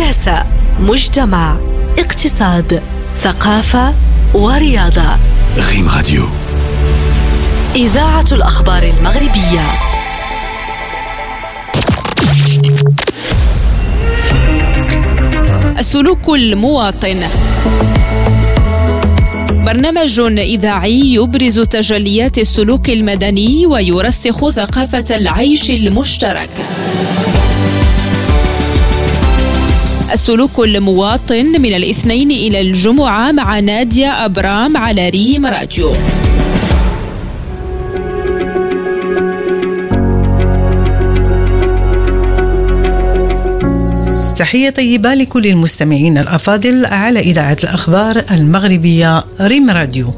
سياسة، مجتمع، اقتصاد، ثقافة ورياضة. غيم راديو، إذاعة الأخبار المغربية. السلوك المواطن، برنامج إذاعي يبرز تجليات السلوك المدني ويرسخ ثقافة العيش المشترك. السلوك المواطن من الاثنين إلى الجمعة مع نادية أبرام على ريم راديو. تحية طيبة لكل المستمعين الأفاضل على إذاعة الأخبار المغربية ريم راديو.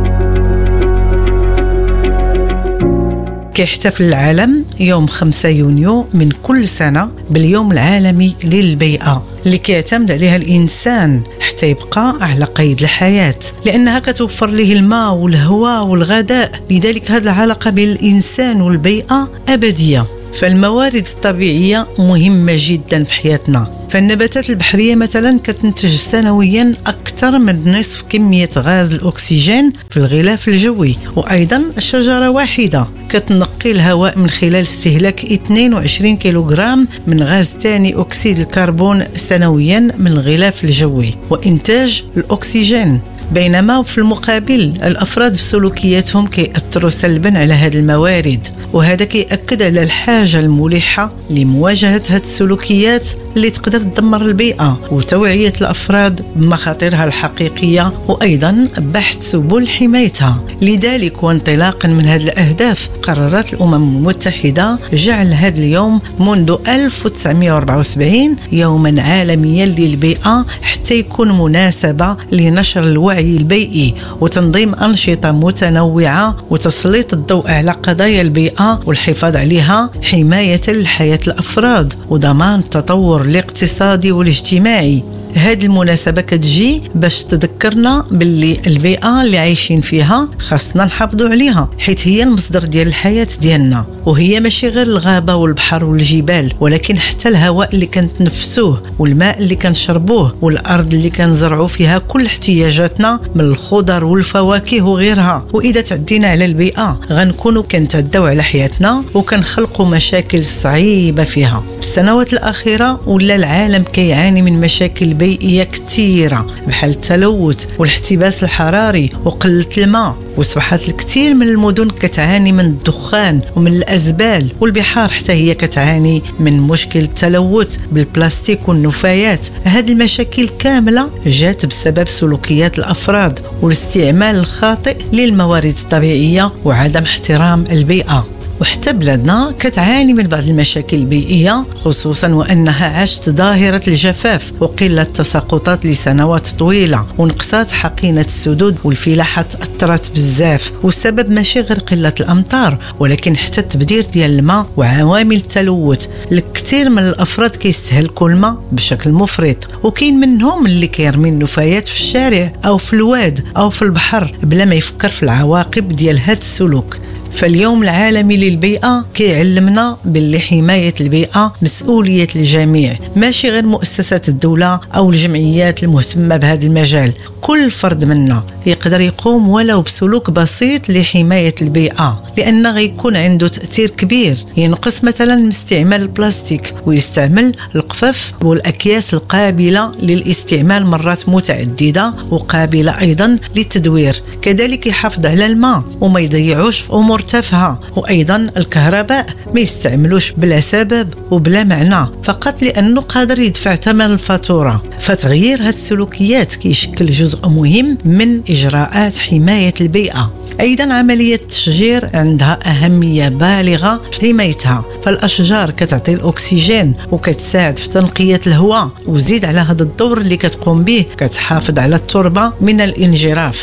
كيحتفل العالم يوم 5 يونيو من كل سنة باليوم العالمي للبيئة اللي كيعتمد عليها الإنسان حتى يبقى على قيد الحياة، لأنها كتوفر له الماء والهواء والغذاء. لذلك هذه العلاقة بين الإنسان والبيئة أبدية. فالموارد الطبيعية مهمة جدا في حياتنا. فالنباتات البحرية مثلا كتنتج سنويا أكثر من نصف كمية غاز الأكسجين في الغلاف الجوي، وأيضا شجرة واحدة كتنقي الهواء من خلال استهلاك 22 كيلوغرام من غاز ثاني أكسيد الكربون سنويا من الغلاف الجوي وإنتاج الأكسجين. بينما في المقابل الأفراد بسلوكياتهم كيأثروا سلبا على هذه الموارد، وهذا كيأكد على الحاجة الملحة لمواجهة هذه السلوكيات اللي تقدر تدمر البيئة وتوعية الأفراد بمخاطرها الحقيقية، وأيضا بحث سبل حمايتها. لذلك وانطلاقا من هذه الأهداف قررت الأمم المتحدة جعل هذا اليوم منذ 1974 يوما عالميا للبيئة حتى يكون مناسبة لنشر الوعي البيئي وتنظيم أنشطة متنوعة وتسليط الضوء على قضايا البيئة والحفاظ عليها حماية لحياة الأفراد وضمان التطور الاقتصادي والاجتماعي. هذه المناسبة كتجي باش تذكرنا باللي البيئة اللي عايشين فيها خاصنا نحافظوا عليها، حيث هي المصدر ديال الحياة ديالنا، وهي ماشي غير الغابة والبحر والجبال، ولكن حتى الهواء اللي كنتنفسوه والماء اللي كنشربوه والأرض اللي كنزرعوا فيها كل احتياجاتنا من الخضر والفواكه وغيرها. وإذا تعدينا على البيئة غنكونوا كنتعداو على حياتنا وكنخلقوا مشاكل صعيبة فيها. في السنوات الأخيرة ولا العالم كيعاني من مشاكل بيئية كثيرة بحال التلوث والاحتباس الحراري وقلة الماء، وصبحت الكثير من المدن كتعاني من الدخان ومن الأزبال، والبحار حتى هي كتعاني من مشكل التلوث بالبلاستيك والنفايات. هذه المشاكل كاملة جات بسبب سلوكيات الأفراد والاستعمال الخاطئ للموارد الطبيعية وعدم احترام البيئة. وحتى بلادنا كتعاني من بعض المشاكل البيئية، خصوصا وأنها عاشت ظاهرة الجفاف وقلة التساقطات لسنوات طويلة، ونقصات حقينة السدود والفلاحة تأثرت بزاف. والسبب ماشي غير قلة الأمطار ولكن حتى التبذير ديال الماء وعوامل التلوث. الكثير من الأفراد كيستهلكوا الماء بشكل مفرط، وكاين منهم اللي كيرمي النفايات في الشارع أو في الواد أو في البحر بلا ما يفكر في العواقب ديال هذا السلوك. فاليوم العالمي للبيئة كيعلمنا باللي حماية البيئة مسؤولية الجميع، ماشي غير مؤسسات الدولة أو الجمعيات المهتمة بهذا المجال. كل فرد منا يقدر يقوم ولو بسلوك بسيط لحماية البيئة، لأن غيكون عنده تأثير كبير. ينقص مثلا من استعمال البلاستيك ويستعمل القفف والأكياس القابلة للاستعمال مرات متعددة وقابلة أيضا للتدوير. كذلك يحافظ على الماء وما يضيعوش في أمور تافهة، وأيضا الكهرباء ما يستعملوش بلا سبب وبلا معنى فقط لأنه قادر يدفع ثمن الفاتورة. فتغيير هذه السلوكيات كيشكل جزء مهم من إجراءات حماية البيئة. أيضا عملية التشجير عندها أهمية بالغة في حمايتها، فالأشجار كتعطي الأكسجين وكتساعد في تنقية الهواء، وزيد على هذا الدور اللي كتقوم به كتحافظ على التربة من الانجراف.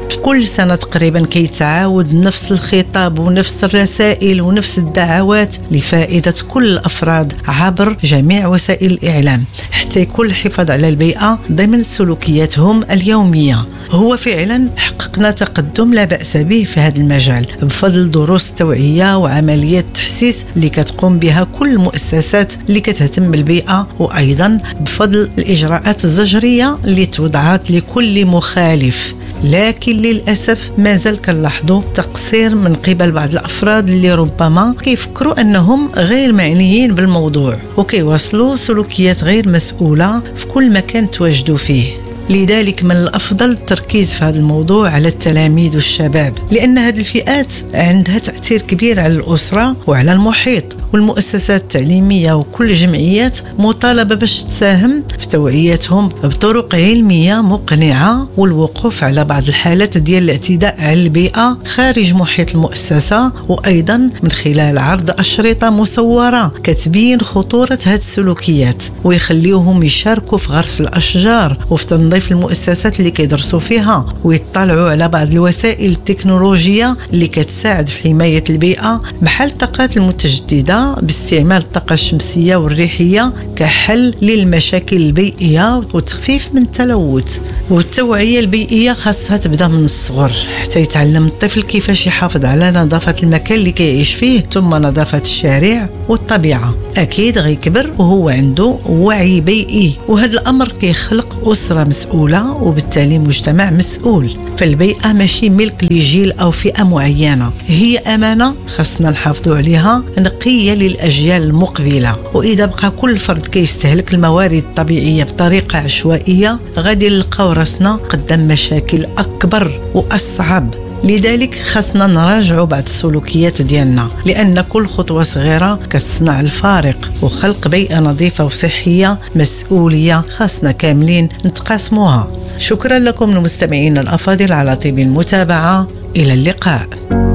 كل سنة تقريبا كيتعاود نفس الخطاب ونفس الرسائل ونفس الدعوات لفائدة كل الأفراد عبر جميع وسائل الإعلام حتى يكون الحفاظ على البيئة ضمن سلوكياتهم اليومية. هو فعلا حققنا تقدم لا بأس به في هذا المجال بفضل دروس التوعية وعمليات التحسيس اللي كتقوم بها كل المؤسسات اللي كتهتم بالبيئة، وأيضا بفضل الإجراءات الزجرية اللي توضعت لكل مخالف. لكن للأسف مازال كنلاحظوا تقصير من قبل بعض الأفراد اللي ربما كيفكروا أنهم غير معنيين بالموضوع وكيواصلوا سلوكيات غير مسؤولة في كل مكان تواجدوا فيه. لذلك من الأفضل التركيز في هذا الموضوع على التلاميذ والشباب، لأن هذه الفئات عندها تأثير كبير على الأسرة وعلى المحيط، والمؤسسات التعليمية وكل الجمعيات مطالبة باش تساهم في توعيتهم بطرق علمية مقنعة والوقوف على بعض الحالات ديال الاعتداء على البيئة خارج محيط المؤسسة، وأيضا من خلال عرض أشرطة مصورة كتبين خطورة هذه السلوكيات ويخليوهم يشاركوا في غرس الأشجار وفي تنظيف المؤسسات اللي كيدرسوا فيها، ويطلعوا على بعض الوسائل التكنولوجية اللي كتساعد في حماية البيئة بحال الطاقات المتجددة باستعمال الطاقة الشمسية والريحية كحل للمشاكل البيئية وتخفيف من التلوث. والتوعية البيئية خاصها تبدأ من الصغر حتى يتعلم الطفل كيفاش يحافظ على نظافة المكان اللي كيعيش فيه ثم نظافة الشارع والطبيعة. أكيد غيكبر وهو عنده وعي بيئي، وهذا الأمر كيخلق أسرة مسؤولة وبالتالي مجتمع مسؤول. فالبيئة ماشي ملك لجيل أو فئة معينة، هي أمانة خاصنا نحافظوا عليها نقية للأجيال المقبلة. وإذا بقى كل فرد كيستهلك الموارد الطبيعية بطريقة عشوائية غادي نلقاو راسنا قدام مشاكل أكبر وأصعب. لذلك خاصنا نراجعوا بعض السلوكيات ديالنا، لأن كل خطوة صغيرة كتصنع الفارق، وخلق بيئة نظيفة وصحية مسؤولية خاصنا كاملين نتقاسموها. شكرا لكم المستمعين الأفاضل على طيب المتابعة، إلى اللقاء.